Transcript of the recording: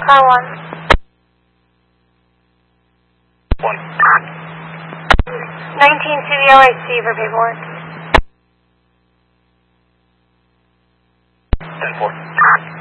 Car 1. 1. 19 to the OIC for paperwork. 10-4.